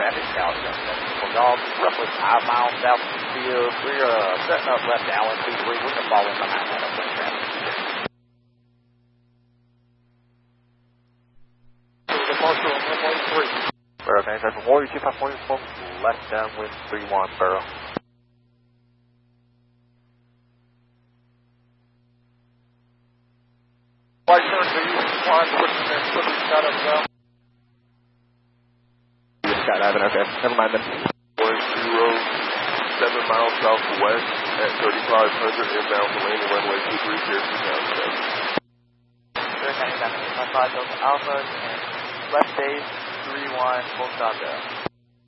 traffic south, for golf, roughly 5 miles south of the field. We're setting up left Allen 23. We're going to fall in behind that upwind traffic. Departure on runway 3. Barrow, Vanguard from Warrior 25.4, left downwind 31, Barrow. White turn to you, flying pushing there, pushing Scott up south. Scott Ivan, okay, never mind then. 107 miles southwest at 3500 inbound for landing runway 23, Cherokee Town. Sure, 99, 5 Delta Alpha, and left base 31, full stop there.